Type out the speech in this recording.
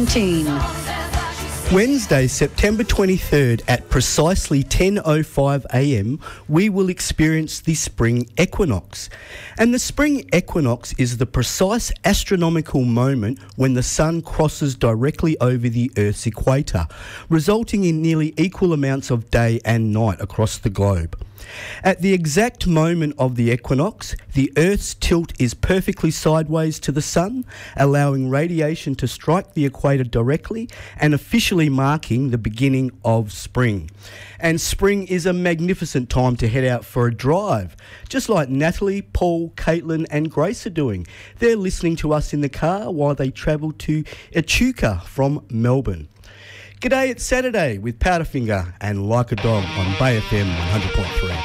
2019. Wednesday, September 23rd at precisely 10:05am, we will experience the spring equinox. And the spring equinox is the precise astronomical moment when the sun crosses directly over the Earth's equator, resulting in nearly equal amounts of day and night across the globe. At the exact moment of the equinox, the Earth's tilt is perfectly sideways to the sun, allowing radiation to strike the equator directly and officially marking the beginning of spring. And spring is a magnificent time to head out for a drive, just like Natalie, Paul, Caitlin and Grace are doing. They're listening to us in the car while they travel to Echuca from Melbourne. G'day, it's Saturday with Powderfinger and Like a Dog on Bay FM 100.3.